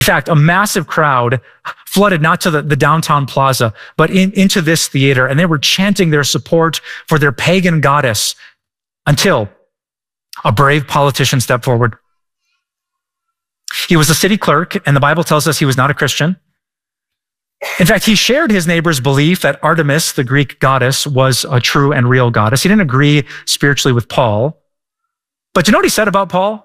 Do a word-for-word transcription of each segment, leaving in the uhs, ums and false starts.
In fact, a massive crowd flooded not to the, the downtown plaza, but in, into this theater, and they were chanting their support for their pagan goddess until a brave politician stepped forward. He was a city clerk, and the Bible tells us he was not a Christian. In fact, he shared his neighbor's belief that Artemis, the Greek goddess, was a true and real goddess. He didn't agree spiritually with Paul. But you know what he said about Paul?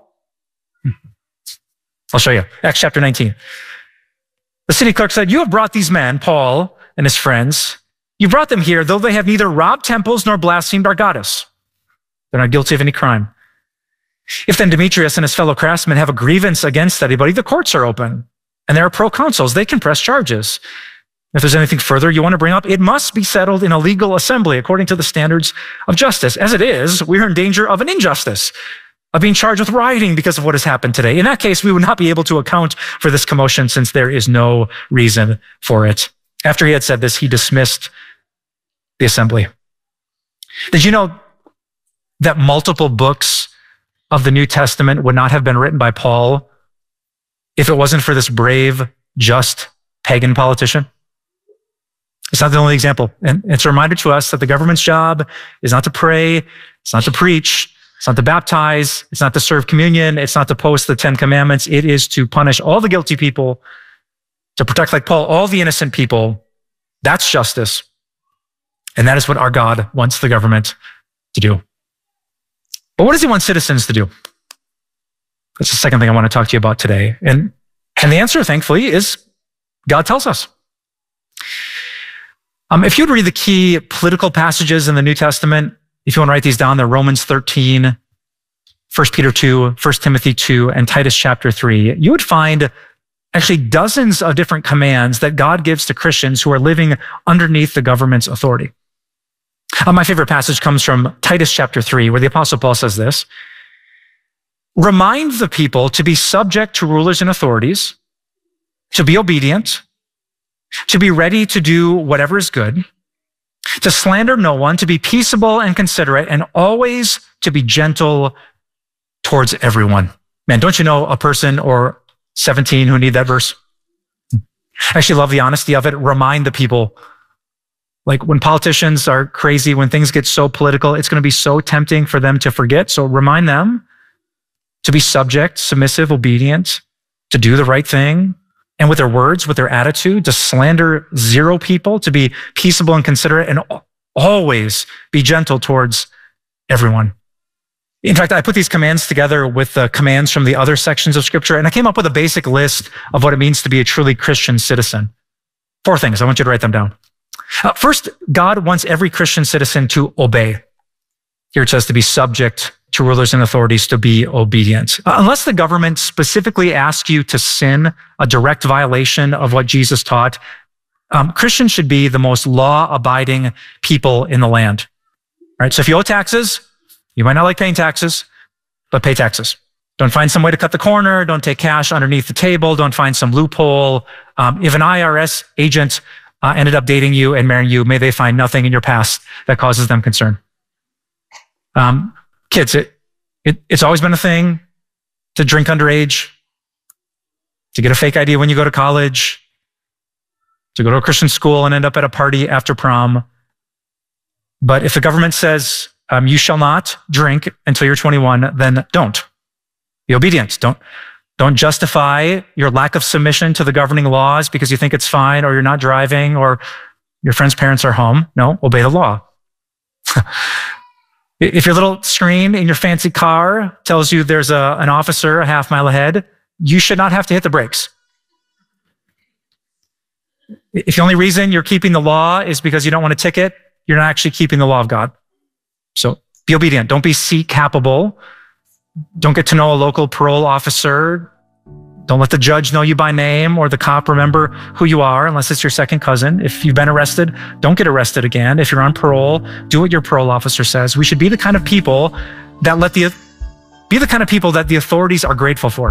I'll show you. Acts chapter nineteen. The city clerk said, "You have brought these men, Paul and his friends, you brought them here, though they have neither robbed temples nor blasphemed our goddess. They're not guilty of any crime. If then Demetrius and his fellow craftsmen have a grievance against anybody, the courts are open, and there are proconsuls. They can press charges. If there's anything further you want to bring up, it must be settled in a legal assembly according to the standards of justice. As it is, we are in danger of an injustice, of being charged with rioting because of what has happened today. In that case, we would not be able to account for this commotion since there is no reason for it." After he had said this, he dismissed the assembly. Did you know that multiple books of the New Testament would not have been written by Paul if it wasn't for this brave, just pagan politician? It's not the only example. And it's a reminder to us that the government's job is not to pray, it's not to preach, it's not to baptize, it's not to serve communion, it's not to post the Ten Commandments. It is to punish all the guilty people, to protect, like Paul, all the innocent people. That's justice. And that is what our God wants the government to do. But what does he want citizens to do? That's the second thing I want to talk to you about today. And, and the answer, thankfully, is God tells us. Um, if you'd read the key political passages in the New Testament, if you want to write these down, they're Romans thirteen, First Peter two, First Timothy two, and Titus chapter three. You would find actually dozens of different commands that God gives to Christians who are living underneath the government's authority. Uh, my favorite passage comes from Titus chapter three, where the Apostle Paul says this: "Remind the people to be subject to rulers and authorities, to be obedient, to be ready to do whatever is good, to slander no one, to be peaceable and considerate, and always to be gentle towards everyone." Man, don't you know a person or seventeen who need that verse? I actually love the honesty of it. Remind the people. Like when politicians are crazy, when things get so political, it's going to be so tempting for them to forget. So remind them to be subject, submissive, obedient, to do the right thing, and with their words, with their attitude, to slander zero people, to be peaceable and considerate, and always be gentle towards everyone. In fact, I put these commands together with the commands from the other sections of Scripture, and I came up with a basic list of what it means to be a truly Christian citizen. Four things. I want you to write them down. Uh, first, God wants every Christian citizen to obey. Here it says to be subject to rulers and authorities, to be obedient. Uh, unless the government specifically asks you to sin, a direct violation of what Jesus taught, um, Christians should be the most law-abiding people in the land. All right, so if you owe taxes, you might not like paying taxes, but pay taxes. Don't find some way to cut the corner. Don't take cash underneath the table. Don't find some loophole. Um, if an I R S agent uh, ended up dating you and marrying you, may they find nothing in your past that causes them concern. Um, kids, it, it, it's always been a thing to drink underage, to get a fake I D when you go to college, to go to a Christian school and end up at a party after prom. But if the government says um, you shall not drink until you're twenty-one, then don't. Be obedient. Don't, don't justify your lack of submission to the governing laws because you think it's fine, or you're not driving, or your friend's parents are home. No, obey the law. If your little screen in your fancy car tells you there's a, an officer a half mile ahead, you should not have to hit the brakes. If the only reason you're keeping the law is because you don't want a ticket, you're not actually keeping the law of God. So be obedient. Don't be seat capable. Don't get to know a local parole officer. Don't let the judge know you by name or the cop remember who you are unless it's your second cousin. If you've been arrested, don't get arrested again. If you're on parole, do what your parole officer says. We should be the kind of people that let the, be the kind of people that the authorities are grateful for.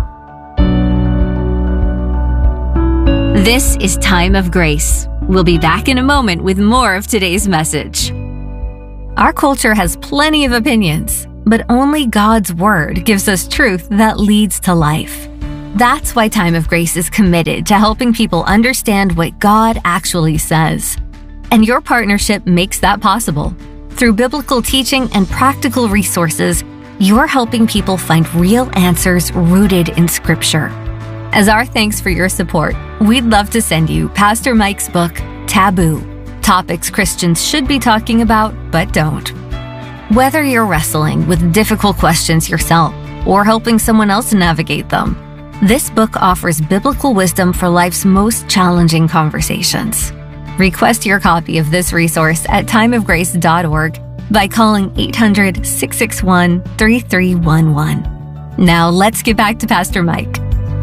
This is Time of Grace. We'll be back in a moment with more of today's message. Our culture has plenty of opinions, but only God's Word gives us truth that leads to life. That's why Time of Grace is committed to helping people understand what God actually says. And your partnership makes that possible. Through biblical teaching and practical resources, you're helping people find real answers rooted in Scripture. As our thanks for your support, we'd love to send you Pastor Mike's book, Taboo: Topics Christians Should Be Talking About But Don't. Whether you're wrestling with difficult questions yourself or helping someone else navigate them, this book offers biblical wisdom for life's most challenging conversations. Request your copy of this resource at time of grace dot org by calling eight hundred, six six one, three three one one. Now let's get back to Pastor Mike.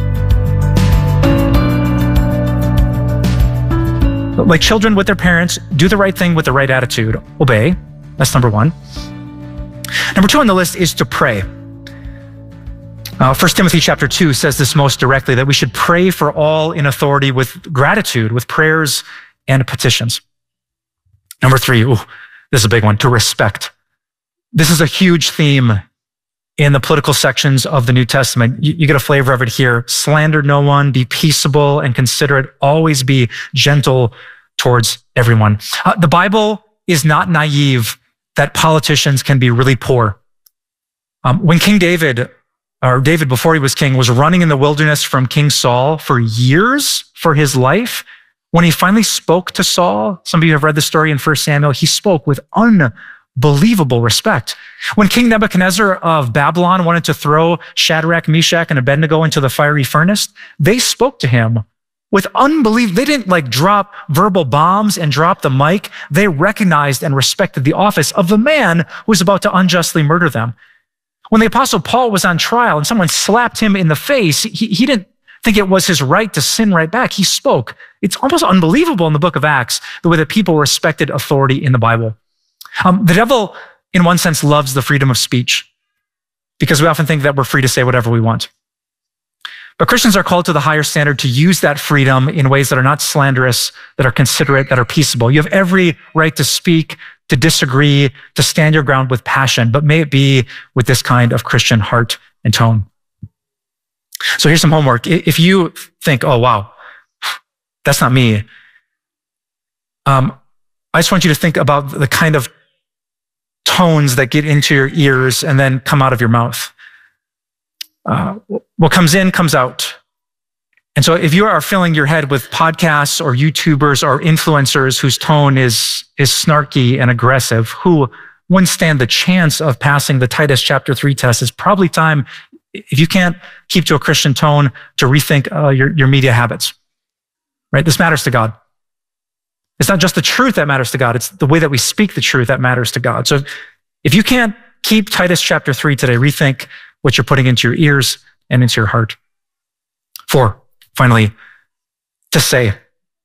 Like children with their parents, do the right thing with the right attitude. Obey. That's number one. Number two on the list is to pray. Uh, First Timothy chapter two says this most directly, that we should pray for all in authority with gratitude, with prayers and petitions. Number three, ooh, this is a big one, to respect. This is a huge theme in the political sections of the New Testament. You, you get a flavor of it here. Slander no one, be peaceable and considerate, always be gentle towards everyone. Uh, the Bible is not naive that politicians can be really poor. Um, when King David or David, before he was king, was running in the wilderness from King Saul for years for his life. When he finally spoke to Saul, some of you have read the story in First Samuel, he spoke with unbelievable respect. When King Nebuchadnezzar of Babylon wanted to throw Shadrach, Meshach, and Abednego into the fiery furnace, they spoke to him with unbelievable, they didn't like drop verbal bombs and drop the mic. They recognized and respected the office of the man who was about to unjustly murder them. When the Apostle Paul was on trial and someone slapped him in the face, he, he didn't think it was his right to sin right back. He spoke. It's almost unbelievable in the book of Acts, the way that people respected authority in the Bible. Um, the devil, in one sense, loves the freedom of speech because we often think that we're free to say whatever we want. But Christians are called to the higher standard to use that freedom in ways that are not slanderous, that are considerate, that are peaceable. You have every right to speak, to disagree, to stand your ground with passion, but may it be with this kind of Christian heart and tone. So here's some homework. If you think, oh, wow, that's not me, um, I just want you to think about the kind of tones that get into your ears and then come out of your mouth. Uh, what comes in comes out. And so if you are filling your head with podcasts or YouTubers or influencers whose tone is, is snarky and aggressive, who wouldn't stand the chance of passing the Titus chapter three test, it's probably time, if you can't keep to a Christian tone, to rethink uh, your, your media habits, right? This matters to God. It's not just the truth that matters to God. It's the way that we speak the truth that matters to God. So if you can't keep Titus chapter three today, rethink what you're putting into your ears and into your heart. Four, finally, to say.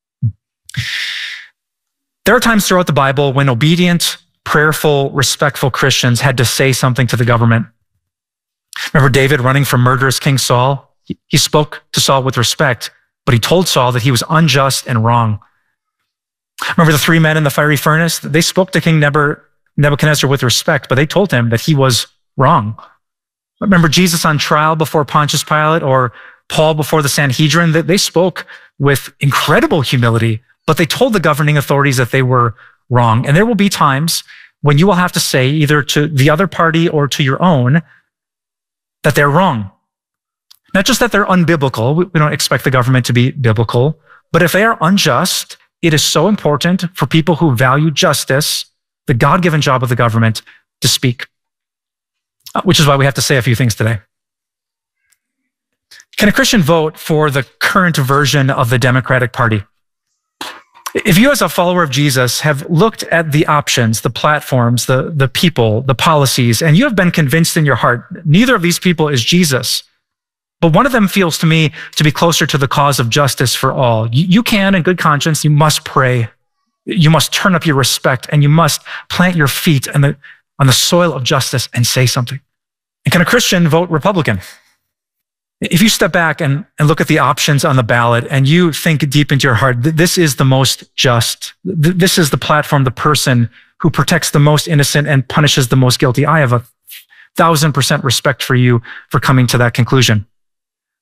There are times throughout the Bible when obedient, prayerful, respectful Christians had to say something to the government. Remember David running from murderous King Saul? He, he spoke to Saul with respect, but he told Saul that he was unjust and wrong. Remember the three men in the fiery furnace? They spoke to King Nebuchadnezzar with respect, but they told him that he was wrong. Remember Jesus on trial before Pontius Pilate, or Paul before the Sanhedrin? They spoke with incredible humility, but they told the governing authorities that they were wrong. And there will be times when you will have to say either to the other party or to your own that they're wrong. Not just that they're unbiblical. We don't expect the government to be biblical, but if they are unjust, it is so important for people who value justice, the God-given job of the government, to speak. Which is why we have to say a few things today. Can a Christian vote for the current version of the Democratic Party? If you as a follower of Jesus have looked at the options, the platforms, the, the people, the policies, and you have been convinced in your heart, neither of these people is Jesus, but one of them feels to me to be closer to the cause of justice for all. You, you can, in good conscience, you must pray. You must turn up your respect, and you must plant your feet on the, on the soil of justice and say something. And can a Christian vote Republican? If you step back and, and look at the options on the ballot and you think deep into your heart, this is the most just, this is the platform, the person who protects the most innocent and punishes the most guilty, I have a thousand percent respect for you for coming to that conclusion.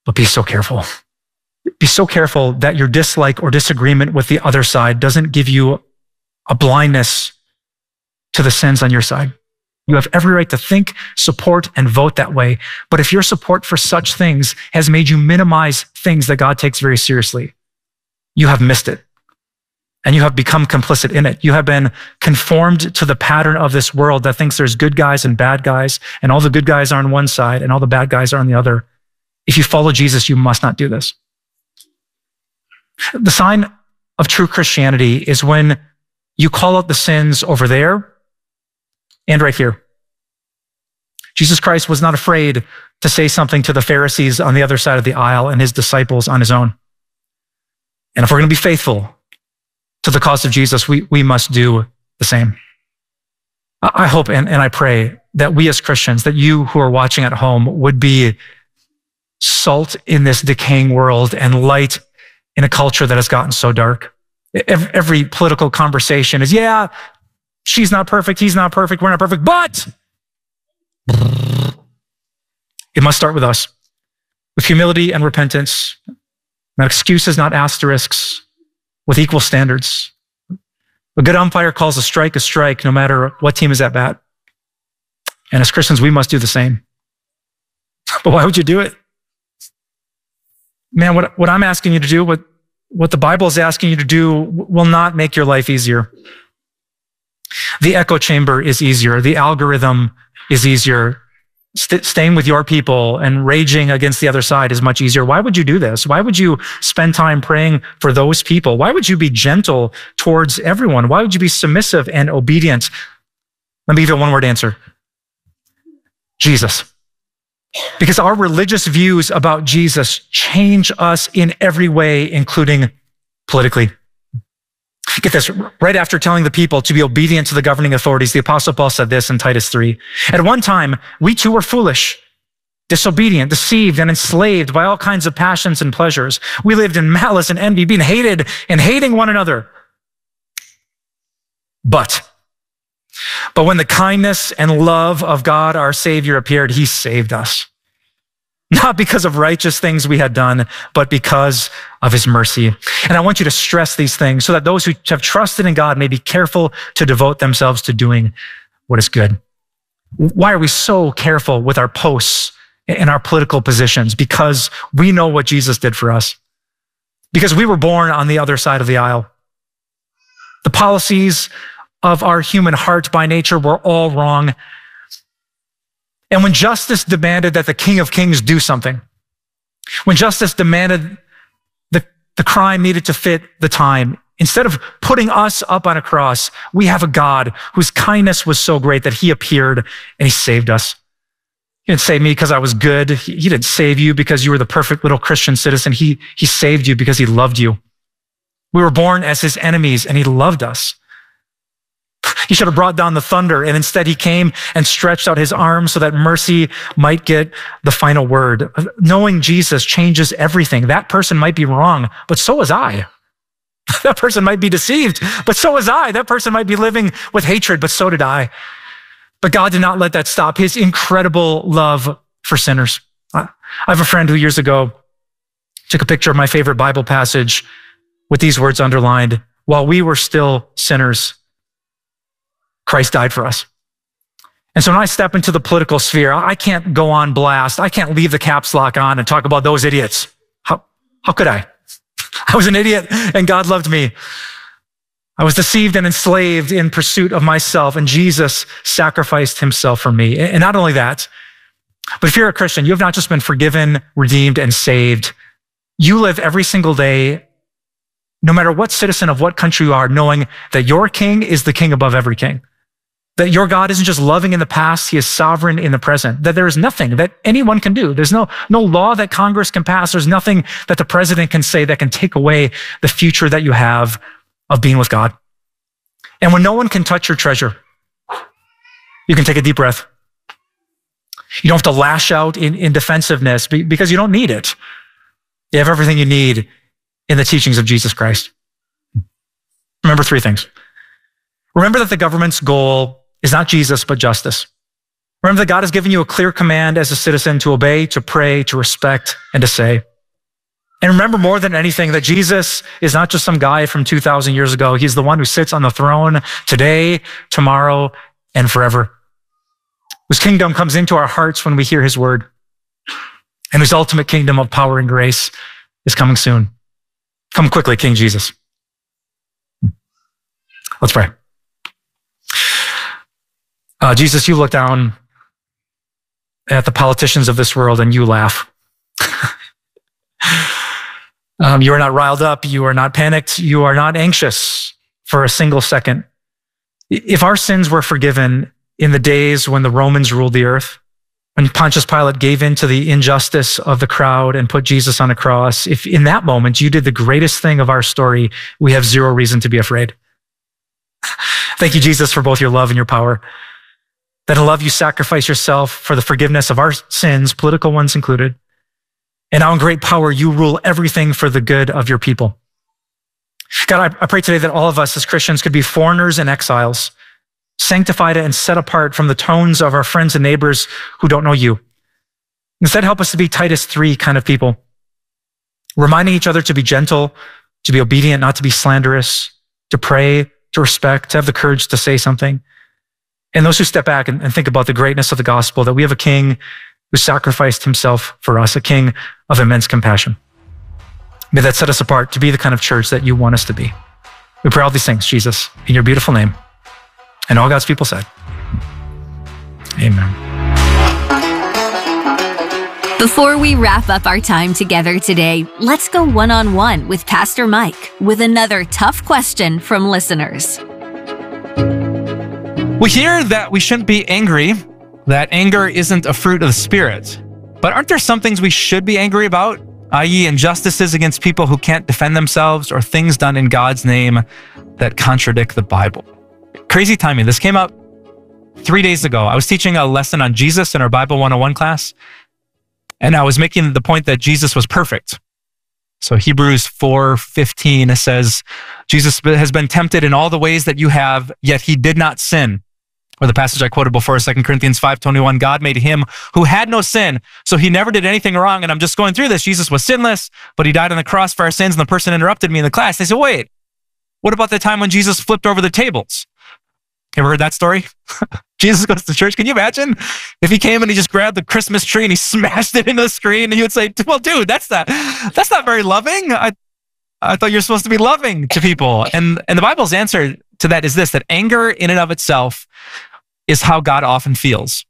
But be so careful. Be so careful that your dislike or disagreement with the other side doesn't give you a blindness to the sins on your side. You have every right to think, support, and vote that way. But if your support for such things has made you minimize things that God takes very seriously, you have missed it. And you have become complicit in it. You have been conformed to the pattern of this world that thinks there's good guys and bad guys, and all the good guys are on one side and all the bad guys are on the other. If you follow Jesus, you must not do this. The sign of true Christianity is when you call out the sins over there and right here. Jesus Christ was not afraid to say something to the Pharisees on the other side of the aisle and his disciples on his own. And if we're going to be faithful to the cause of Jesus, we, we must do the same. I hope and, and I pray that we as Christians, that you who are watching at home would be salt in this decaying world and light in a culture that has gotten so dark. Every, every political conversation is, yeah, she's not perfect, he's not perfect, we're not perfect, but it must start with us, with humility and repentance, not excuses, not asterisks, with equal standards. A good umpire calls a strike a strike, no matter what team is at bat. And as Christians, we must do the same. But why would you do it? Man, what, what I'm asking you to do, what, what the Bible is asking you to do, will not make your life easier. The echo chamber is easier. The algorithm is easier. St- staying with your people and raging against the other side is much easier. Why would you do this? Why would you spend time praying for those people? Why would you be gentle towards everyone? Why would you be submissive and obedient? Let me give you a one-word answer. Jesus. Because our religious views about Jesus change us in every way, including politically. Get this, right after telling the people to be obedient to the governing authorities, the Apostle Paul said this in Titus three. At one time, we too were foolish, disobedient, deceived, and enslaved by all kinds of passions and pleasures. We lived in malice and envy, being hated and hating one another. But, but when the kindness and love of God, our Savior, appeared, he saved us. Not because of righteous things we had done, but because of his mercy. And I want you to stress these things so that those who have trusted in God may be careful to devote themselves to doing what is good. Why are we so careful with our posts and our political positions? Because we know what Jesus did for us. Because we were born on the other side of the aisle. The policies of our human heart by nature were all wrong. And when justice demanded that the King of Kings do something, when justice demanded the, the crime needed to fit the time, instead of putting us up on a cross, we have a God whose kindness was so great that he appeared and he saved us. He didn't save me because I was good. He, he didn't save you because you were the perfect little Christian citizen. He, he saved you because he loved you. We were born as his enemies and he loved us. He should have brought down the thunder, and instead he came and stretched out his arms so that mercy might get the final word. Knowing Jesus changes everything. That person might be wrong, but so was I. That person might be deceived, but so was I. That person might be living with hatred, but so did I. But God did not let that stop his incredible love for sinners. I have a friend who years ago took a picture of my favorite Bible passage with these words underlined. While we were still sinners, Christ died for us. And so when I step into the political sphere, I can't go on blast. I can't leave the caps lock on and talk about those idiots. How, how could I? I was an idiot and God loved me. I was deceived and enslaved in pursuit of myself, and Jesus sacrificed himself for me. And not only that, but if you're a Christian, you have not just been forgiven, redeemed, and saved. You live every single day, no matter what citizen of what country you are, knowing that your king is the king above every king. That your God isn't just loving in the past, he is sovereign in the present. That there is nothing that anyone can do. There's no, no law that Congress can pass. There's nothing that the president can say that can take away the future that you have of being with God. And when no one can touch your treasure, you can take a deep breath. You don't have to lash out in, in defensiveness because you don't need it. You have everything you need in the teachings of Jesus Christ. Remember three things. Remember that the government's goal is not Jesus, but justice. Remember that God has given you a clear command as a citizen to obey, to pray, to respect, and to say. And remember more than anything that Jesus is not just some guy from two thousand years ago. He's the one who sits on the throne today, tomorrow, and forever, whose kingdom comes into our hearts when we hear his word, and whose ultimate kingdom of power and grace is coming soon. Come quickly, King Jesus. Let's pray. Uh, Jesus, you look down at the politicians of this world and you laugh. um, you are not riled up. You are not panicked. You are not anxious for a single second. If our sins were forgiven in the days when the Romans ruled the earth, when Pontius Pilate gave in to the injustice of the crowd and put Jesus on a cross, if in that moment you did the greatest thing of our story, we have zero reason to be afraid. Thank you, Jesus, for both your love and your power. That in love you sacrifice yourself for the forgiveness of our sins, political ones included. And now in great power, you rule everything for the good of your people. God, I, I pray today that all of us as Christians could be foreigners and exiles, sanctified and set apart from the tones of our friends and neighbors who don't know you. Instead, help us to be Titus three kind of people, reminding each other to be gentle, to be obedient, not to be slanderous, to pray, to respect, to have the courage to say something. And those who step back and, and think about the greatness of the gospel, that we have a king who sacrificed himself for us, a king of immense compassion. May that set us apart to be the kind of church that you want us to be. We pray all these things, Jesus, in your beautiful name. And all God's people said, amen. Before we wrap up our time together today, let's go one-on-one with Pastor Mike with another tough question from listeners. We hear that we shouldn't be angry, that anger isn't a fruit of the Spirit. But aren't there some things we should be angry about, that is injustices against people who can't defend themselves or things done in God's name that contradict the Bible? Crazy timing. This came up three days ago. I was teaching a lesson on Jesus in our Bible one oh one class, and I was making the point that Jesus was perfect. So Hebrews four fifteen says, Jesus has been tempted in all the ways that you have, yet he did not sin. Or the passage I quoted before, Second Corinthians five twenty-one, God made him who had no sin, so he never did anything wrong. And I'm just going through this. Jesus was sinless, but he died on the cross for our sins. And the person interrupted me in the class. They said, wait, what about the time when Jesus flipped over the tables? Ever heard that story? Jesus goes to church. Can you imagine if he came and he just grabbed the Christmas tree and he smashed it into the screen, and he would say, well, dude, that's not, that's not very loving. I, I thought you're supposed to be loving to people. And, and the Bible's answer to that is this, that anger in and of itself is how God often feels.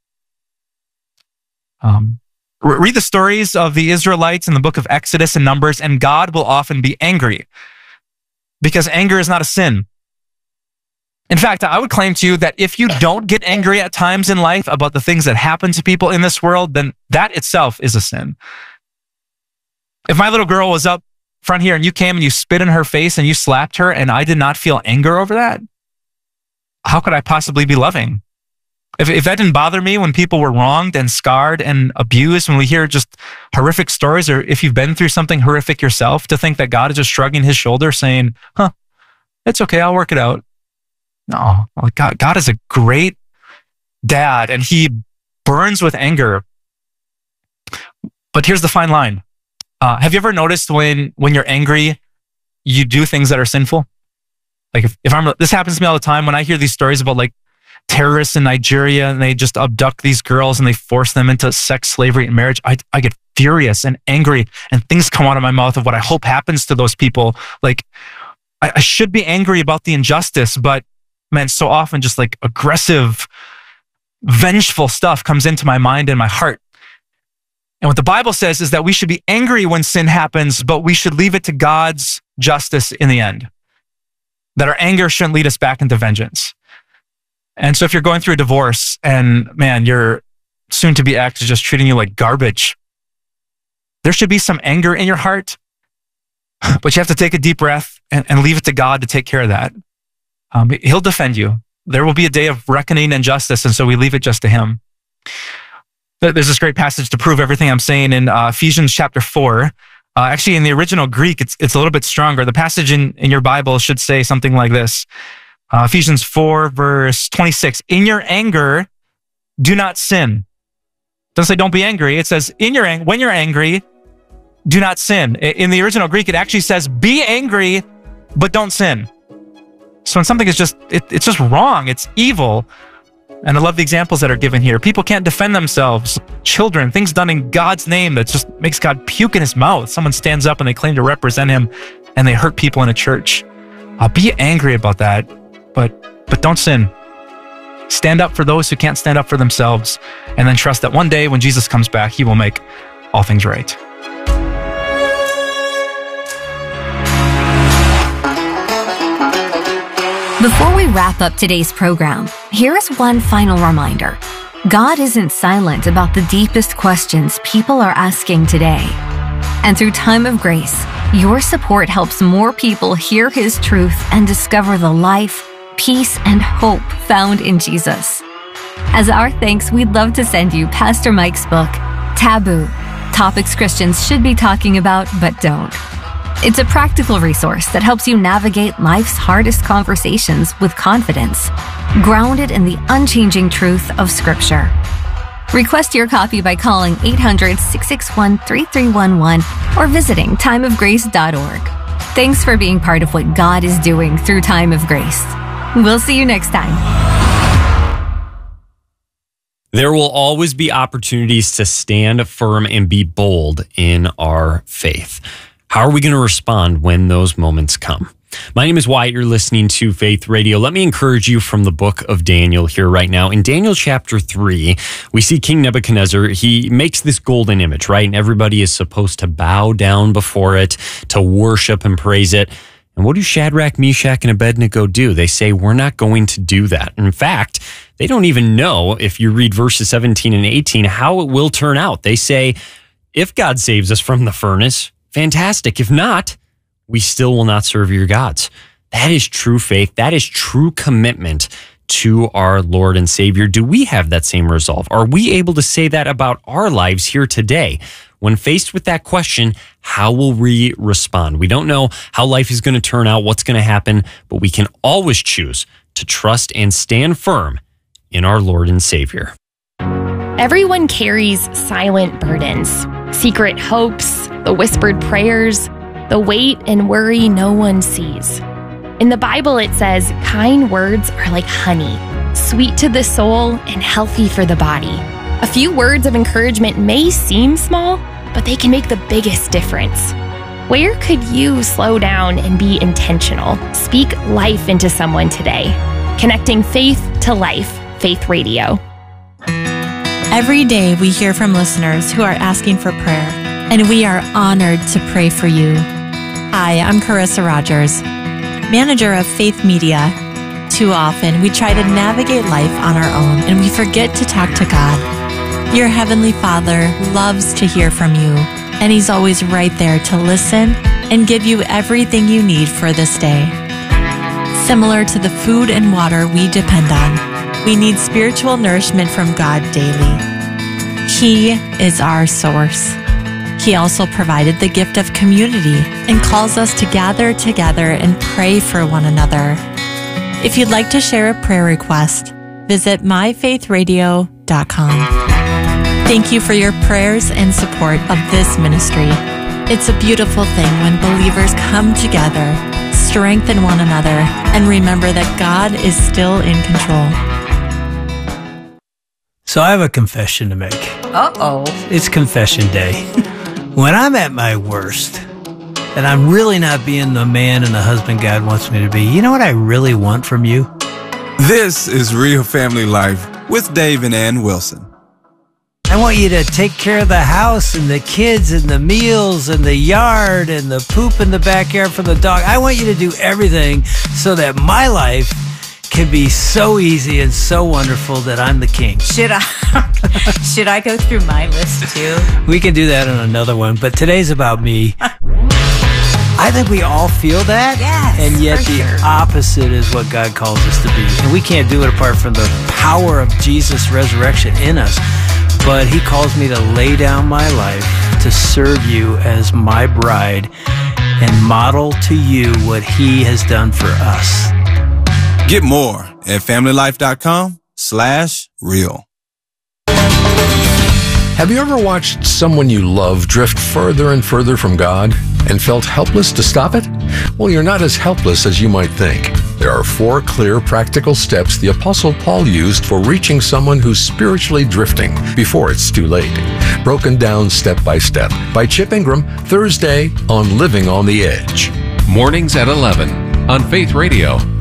Um, read the stories of the Israelites in the book of Exodus and Numbers, and God will often be angry because anger is not a sin. In fact, I would claim to you that if you don't get angry at times in life about the things that happen to people in this world, then that itself is a sin. If my little girl was up front here and you came and you spit in her face and you slapped her and I did not feel anger over that, how could I possibly be loving? If, if that didn't bother me when people were wronged and scarred and abused, when we hear just horrific stories, or if you've been through something horrific yourself, to think that God is just shrugging his shoulder saying, huh, it's okay, I'll work it out. No, God, God is a great dad and he burns with anger. But here's the fine line. Uh, have you ever noticed when, when you're angry, you do things that are sinful? Like if, if I'm, this happens to me all the time when I hear these stories about like terrorists in Nigeria and they just abduct these girls and they force them into sex slavery and marriage. I, I get furious and angry and things come out of my mouth of what I hope happens to those people. Like I, I should be angry about the injustice, but man, so often just like aggressive, vengeful stuff comes into my mind and my heart. And what the Bible says is that we should be angry when sin happens, but we should leave it to God's justice in the end. That our anger shouldn't lead us back into vengeance. And so if you're going through a divorce and man, your soon-to-be ex is just treating you like garbage, there should be some anger in your heart, but you have to take a deep breath and, and leave it to God to take care of that. Um, he'll defend you. There will be a day of reckoning and justice, and so we leave it just to him. There's this great passage to prove everything I'm saying in uh, Ephesians chapter four. Uh, actually, in the original Greek, it's it's a little bit stronger. The passage in, in your Bible should say something like this. Uh, Ephesians four, verse twenty-six. In your anger, do not sin. It doesn't say don't be angry. It says in your ang- when you're angry, do not sin. In the original Greek, it actually says be angry, but don't sin. So when something is just, it, it's just wrong, it's evil. And I love the examples that are given here. People can't defend themselves. Children, things done in God's name that just makes God puke in his mouth. Someone stands up and they claim to represent him and they hurt people in a church. Uh, be angry about that, but but don't sin. Stand up for those who can't stand up for themselves, and then trust that one day when Jesus comes back, he will make all things right. Before we wrap up today's program, here is one final reminder. God isn't silent about the deepest questions people are asking today. And through Time of Grace, your support helps more people hear his truth and discover the life, peace, and hope found in Jesus. As our thanks, we'd love to send you Pastor Mike's book, Taboo: Topics Christians Should Be Talking About But Don't. It's a practical resource that helps you navigate life's hardest conversations with confidence, grounded in the unchanging truth of Scripture. Request your copy by calling eight hundred, six six one, three three one one or visiting time of grace dot org. Thanks for being part of what God is doing through Time of Grace. We'll see you next time. There will always be opportunities to stand firm and be bold in our faith. How are we going to respond when those moments come? My name is Wyatt. You're listening to Faith Radio. Let me encourage you from the book of Daniel here right now. In Daniel chapter three, we see King Nebuchadnezzar. He makes this golden image, right? And everybody is supposed to bow down before it, to worship and praise it. And what do Shadrach, Meshach, and Abednego do? They say, we're not going to do that. In fact, they don't even know, if you read verses seventeen and eighteen, how it will turn out. They say, if God saves us from the furnace, fantastic. If not, we still will not serve your gods. That is true faith. That is true commitment to our Lord and Savior. Do we have that same resolve? Are we able to say that about our lives here today? When faced with that question, how will we respond? We don't know how life is going to turn out, what's going to happen, but we can always choose to trust and stand firm in our Lord and Savior. Everyone carries silent burdens, secret hopes, the whispered prayers, the weight and worry no one sees. In the Bible, it says, kind words are like honey, sweet to the soul and healthy for the body. A few words of encouragement may seem small, but they can make the biggest difference. Where could you slow down and be intentional? Speak life into someone today. Connecting faith to life, Faith Radio. Every day we hear from listeners who are asking for prayer, and we are honored to pray for you. Hi, I'm Carissa Rogers, manager of Faith Media. Too often, we try to navigate life on our own, and we forget to talk to God. Your Heavenly Father loves to hear from you, and He's always right there to listen and give you everything you need for this day. Similar to the food and water we depend on, we need spiritual nourishment from God daily. He is our source. He also provided the gift of community and calls us to gather together and pray for one another. If you'd like to share a prayer request, visit my faith radio dot com. Thank you for your prayers and support of this ministry. It's a beautiful thing when believers come together, strengthen one another, and remember that God is still in control. So I have a confession to make. Uh-oh. It's confession day. When I'm at my worst, and I'm really not being the man and the husband God wants me to be, you know what I really want from you? This is Real Family Life with Dave and Ann Wilson. I want you to take care of the house and the kids and the meals and the yard and the poop in the backyard for the dog. I want you to do everything so that my life can be so easy and so wonderful that I'm the king. Should I should I go through my list too? We can do that on another one, but today's about me. I think we all feel that, yes, and yet the sure. opposite is what God calls us to be. And we can't do it apart from the power of Jesus' resurrection in us. But He calls me to lay down my life to serve you as my bride and model to you what He has done for us. Get more at family life dot com slash real. Have you ever watched someone you love drift further and further from God and felt helpless to stop it? Well, you're not as helpless as you might think. There are four clear, practical steps the Apostle Paul used for reaching someone who's spiritually drifting before it's too late. Broken down step by step by Chip Ingram, Thursday on Living on the Edge. Mornings at eleven on Faith Radio.